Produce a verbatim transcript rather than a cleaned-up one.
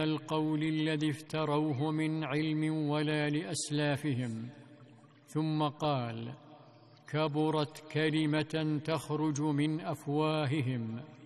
القول الذي افتروه من علم ولا لأسلافهم. ثم قال: كبرت كلمة تخرج من أفواههم